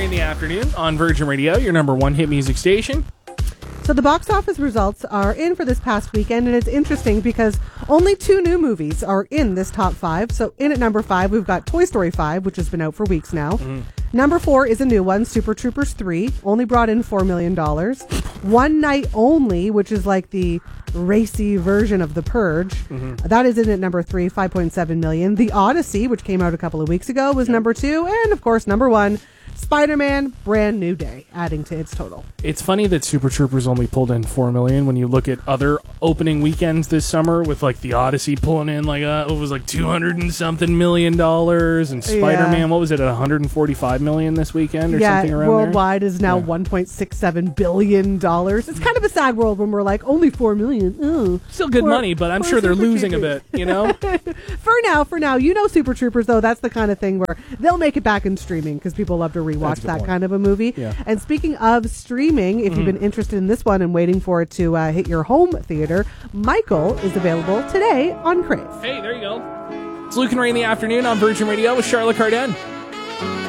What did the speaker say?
in the afternoon on Virgin Radio, your number one hit music station. So the box office results are in for this past weekend, and it's interesting because only 2 new movies are in this top 5. So in at number 5, we've got Toy Story 5, which has been out for weeks now. Number 4 is a new one, Super Troopers 3, only brought in $4 million. One Night Only, which is like the racy version of The Purge. That is in at number 3, $5.7 million. The Odyssey, which came out a couple of weeks ago, was number 2. And of course, number 1, Spider-Man Brand New Day, adding to its total. It's funny that Super Troopers only pulled in $4 million when you look at other opening weekends this summer with like the Odyssey pulling in like it was like $200 and something million, and Spider-Man, what was it, at $145 million this weekend or something around worldwide is now $1.67 billion. It's kind of a sad world when we're like only $4 million. Ooh. Still good money, but I'm sure they're losing a bit, you know. For now, you know, Super Troopers though, that's the kind of thing where they'll make it back in streaming because people love to rewatch that kind of a movie. And speaking of streaming, if you've been interested in this one and waiting for it to hit your home theater, Michael is available today on Crave. Hey, there you go. It's Luke and Ray in the afternoon on Virgin Radio with Charlotte Cardin.